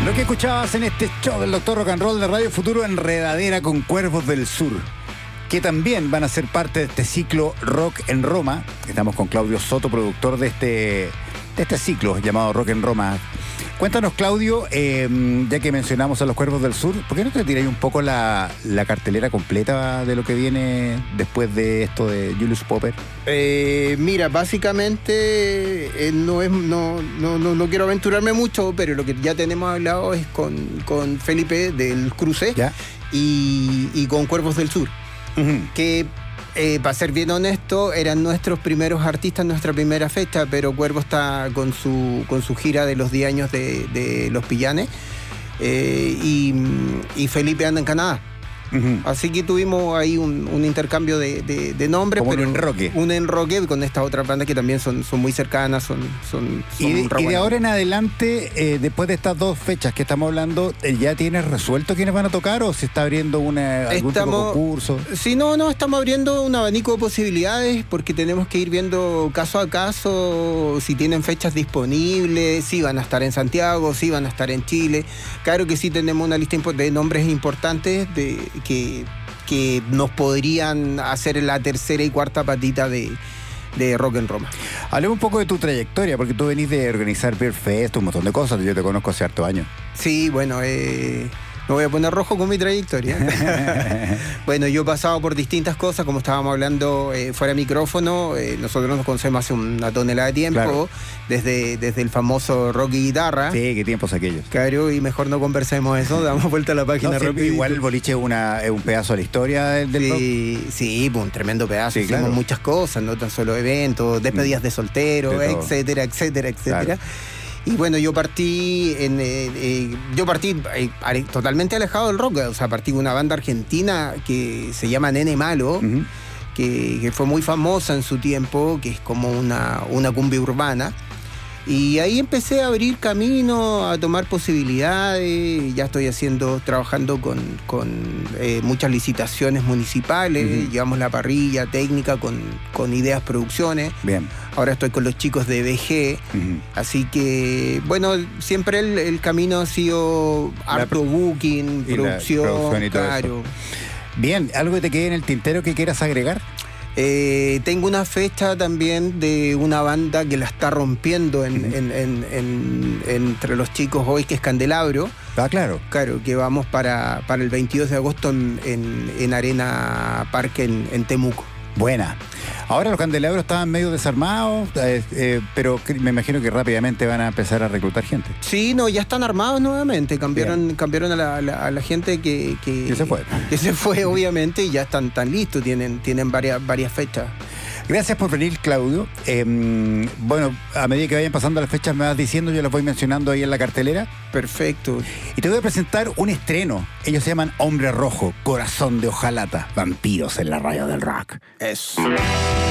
Lo que escuchabas en este show del Doctor Rock and Roll de Radio Futuro, Enredadera con Cuervos del Sur, que también van a ser parte de este ciclo Rock en Roma. Estamos con Claudio Soto, productor de este ciclo llamado Rock en Roma. Cuéntanos, Claudio, ya que mencionamos a los Cuervos del Sur, ¿por qué no te tiráis un poco la cartelera completa de lo que viene después de esto de Julius Popper? Mira, básicamente no quiero aventurarme mucho, pero lo que ya tenemos hablado es con Felipe del Cruce. ¿Ya? Y con Cuervos del Sur, que para ser bien honesto, eran nuestros primeros artistas, nuestra primera fecha, pero Cuervo está con su gira de los 10 años de Los Pillanes, y Felipe anda en Canadá. Así que tuvimos ahí un intercambio de nombres. Como pero un enroque. Un enroque con estas otras bandas que también son muy cercanas, y de ahora en adelante, después de estas dos fechas que estamos hablando, ¿ya tienes resuelto quiénes van a tocar o se está abriendo algún tipo de concurso? Sí, no, estamos abriendo un abanico de posibilidades porque tenemos que ir viendo caso a caso si tienen fechas disponibles, si van a estar en Santiago, si van a estar en Chile. Claro que sí tenemos una lista de nombres importantes que nos podrían hacer la tercera y cuarta patita de Rock en Roma. Hablemos un poco de tu trayectoria, porque tú venís de organizar Beer Fest, un montón de cosas. Yo te conozco hace hartos años. Sí, bueno, me voy a poner rojo con mi trayectoria. Bueno, yo he pasado por distintas cosas, como estábamos hablando fuera de micrófono. Nosotros nos conocemos hace una tonelada de tiempo, claro. Desde el famoso rock y guitarra. Sí, qué tiempos aquellos. Claro, y mejor no conversemos eso, damos vuelta a la página rápido. Igual el boliche es un pedazo de la historia del rock. Sí, pues un tremendo pedazo. Sí, hicimos muchas cosas, no tan solo eventos, despedidas de solteros, etcétera. Claro. Y bueno, yo partí totalmente alejado del rock. O sea, partí de una banda argentina que se llama Nene Malo, que fue muy famosa en su tiempo, que es como una cumbia urbana. Y ahí empecé a abrir camino, a tomar posibilidades. Ya estoy trabajando con muchas licitaciones municipales. Llevamos la parrilla técnica con Ideas Producciones. Bien. Ahora estoy con los chicos de BG. Así que, bueno, siempre el camino ha sido harto booking, producción y todo eso. Bien, ¿algo que te quede en el tintero que quieras agregar? Tengo una fecha también de una banda que la está rompiendo entre los chicos hoy, que es Candelabro. Ah, claro. Claro, que vamos para el 22 de agosto en Arena Parque en Temuco. Buena. Ahora los Candelabros estaban medio desarmados, pero me imagino que rápidamente van a empezar a reclutar gente. Sí, no, ya están armados nuevamente. Cambiaron a la gente que se fue. Que se fue, obviamente, y ya están listos. Tienen varias fechas. Gracias por venir, Claudio. Bueno, a medida que vayan pasando las fechas me vas diciendo, yo las voy mencionando ahí en la cartelera. Perfecto. Y te voy a presentar un estreno. Ellos se llaman Hombre Rojo, Corazón de Hojalata, vampiros en la radio del rock. Eso.